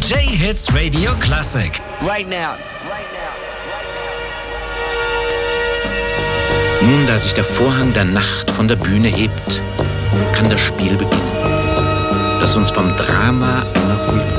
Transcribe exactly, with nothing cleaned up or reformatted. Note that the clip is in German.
J-Hits Radio Classic. Right now. Nun, da sich der Vorhang der Nacht von der Bühne hebt, kann das Spiel beginnen, das uns vom Drama einer